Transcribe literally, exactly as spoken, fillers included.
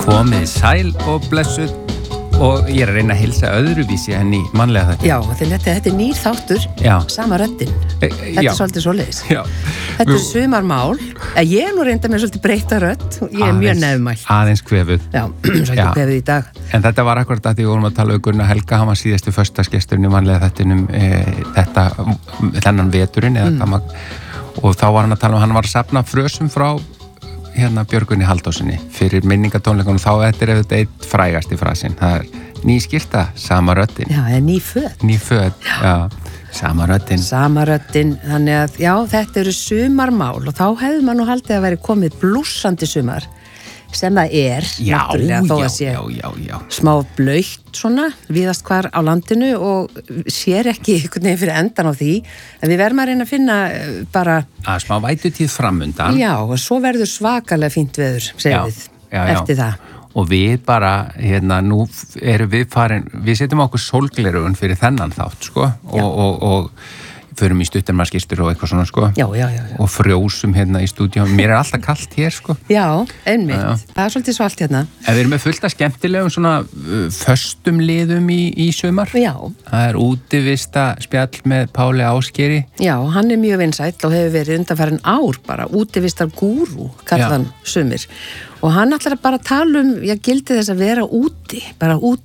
Komið sæl og blessuð og ég er að reyna að hilsa öðruvísi henni mannlega þetta. Já, þetta, þetta er nýr þáttur, Já. sama röddin. E, þetta já. er svolítið svoleiðis. Já. Þetta er sumarmál. Ég er nú reynda með svolítið breytta rödd. Ég er aðeins, mjög nefnmælt. Aðeins kvefuð. Já, svolítið kvefuð í dag. En þetta var akkurat að því við vorum að tala um Gunnar Helga, hann var síðastu föstudagsgesturinn í mannlega þettinum e, þetta, þennan veturinn eða mm. maður, og þá var hann að tala um, hann var að safna frösum frá hérna Björgunni Halldórssyni fyrir minningatónleikunum, þá þetta er auðvitað eitt frægasti frasinn, það er ný skilta, sama röddin. Já, eða ný föt. Ný föt, já. já, sama röddin. Sama röddin, þannig að já, þetta eru sumarmál og þá hefði maður nú haldið að veri komið blússandi sumar, sem það er, já, náttúrulega, þó að já, sé já, já, já. smá blautt svona, víðast hvar á landinu og sér ekki einhvern veginn fyrir endan á því, en við verðum að reyna að finna bara... Að smá vætutíð framundan. Já, og svo verður svakalega fínt veður, segjum við, já, já. eftir það. Og við bara, hérna, nú erum við farin, við setjum okkur sólgleraugun fyrir þennan þátt, sko, og, og, og förum í stuttarmaskistur og eitthvað svona, sko. Já, já, já, já. Og frjósum hérna í stúdíu. Mér er alltaf kalt hér, sko. Já, einmitt. Já, já. Það er svolítið svalt hérna. En við erum með fullt af skemmtilegum svona uh, föstum liðum í, í sumar. Já. Það er útivista spjall með Páli Ásgeiri. Já, hann er mjög vinsæll og hefur verið undanfarin ár bara, útivistar gúrú, kallan sumir. Og hann ætlar að bara tala um, já, gildi þess að vera úti, bara út